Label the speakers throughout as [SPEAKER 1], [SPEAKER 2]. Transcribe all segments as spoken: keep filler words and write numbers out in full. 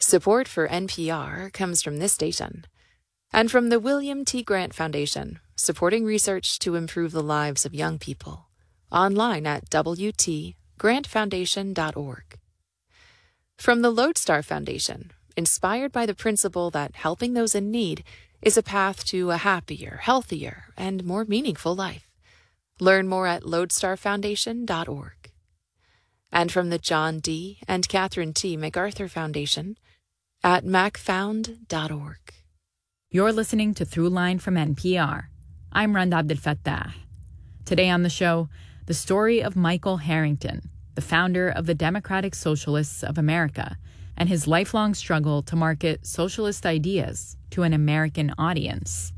[SPEAKER 1] Support for N P R comes from this station and from the William T. Grant Foundation, supporting research to improve the lives of young people. Online at w t grant foundation dot org. From the Lodestar Foundation, inspired by the principle that helping those in need is a path to a happier, healthier, and more meaningful life. Learn more at lodestar foundation dot org. And from the John D. and Catherine T. MacArthur Foundation at mac found dot org.
[SPEAKER 2] You're listening to Throughline from N P R. I'm Randa Abdelfattah. Today on the show, the story of Michael Harrington, the founder of the Democratic Socialists of America, and his lifelong struggle to market socialist ideas to an American audience.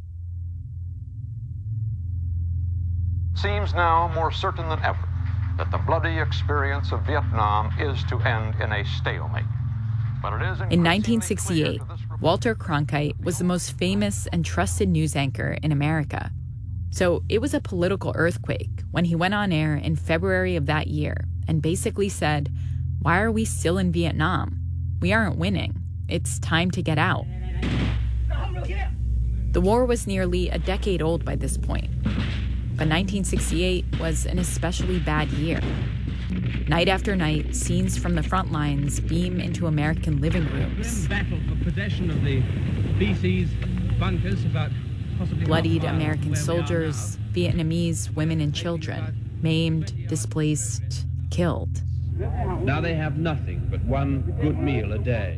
[SPEAKER 3] Seems now more certain than ever that the bloody experience of Vietnam is to end in a stalemate. But it is
[SPEAKER 2] in nineteen sixty-eight, Walter Cronkite was the most famous and trusted news anchor in America. So it was a political earthquake when he went on air in February of that year and basically said, "Why are we still in Vietnam? We aren't winning. It's time to get out." The war was nearly a decade old by this point. But nineteen sixty-eight was an especially bad year. Night after night, scenes from the front lines beam into American living rooms.
[SPEAKER 4] Battle for possession of the B C's bunkers about possibly
[SPEAKER 2] Bloodied American soldiers, Vietnamese women and children, maimed, displaced, killed.
[SPEAKER 4] Now they have nothing but one good meal a day.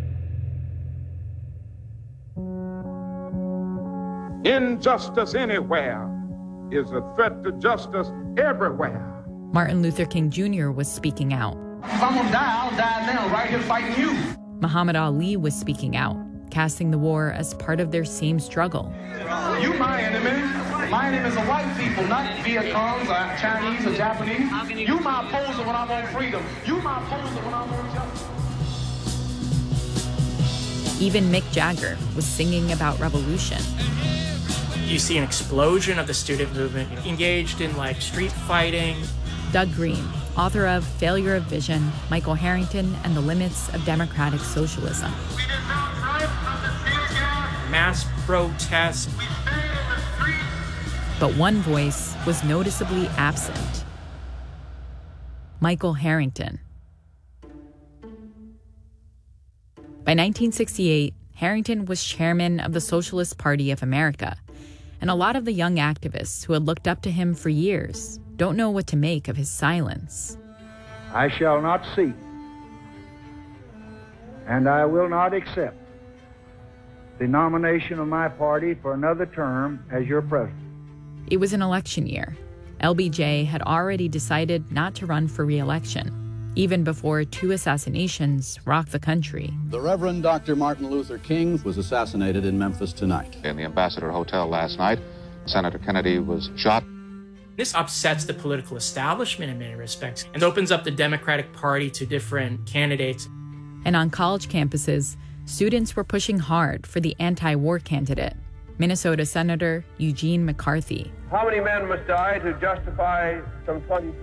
[SPEAKER 5] Injustice anywhere is a threat to justice everywhere.
[SPEAKER 2] Martin Luther King Junior was speaking out.
[SPEAKER 6] If I'm gonna die, I'll die now, right here fighting you.
[SPEAKER 2] Muhammad Ali was speaking out, casting the war as part of their same struggle.
[SPEAKER 6] You my enemy. My enemies are white people, not Viet Congs or Chinese or Japanese. You my opposer when I'm on freedom. You my opposer when I'm on justice.
[SPEAKER 2] Even Mick Jagger was singing about revolution.
[SPEAKER 7] You see an explosion of the student movement engaged in like street fighting.
[SPEAKER 2] Doug Green, author of Failure of Vision, Michael Harrington, and the Limits of Democratic Socialism.
[SPEAKER 5] We did not drive from the tear gas.
[SPEAKER 7] Mass protests.
[SPEAKER 5] We stayed in the streets.
[SPEAKER 2] But one voice was noticeably absent. Michael Harrington. By nineteen sixty-eight, Harrington was chairman of the Socialist Party of America, and a lot of the young activists who had looked up to him for years don't know what to make of his silence.
[SPEAKER 8] I shall not seek, and I will not accept the nomination of my party for another term as your president.
[SPEAKER 2] It was an election year. L B J had already decided not to run for re-election, even before two assassinations rocked the country.
[SPEAKER 9] The Reverend Doctor Martin Luther King was assassinated in Memphis tonight.
[SPEAKER 3] In the Ambassador Hotel last night, Senator Kennedy was shot.
[SPEAKER 7] This upsets the political establishment in many respects and opens up the Democratic Party to different candidates.
[SPEAKER 2] And on college campuses, students were pushing hard for the anti-war candidate, Minnesota Senator Eugene McCarthy.
[SPEAKER 10] How many men must die to justify some twenty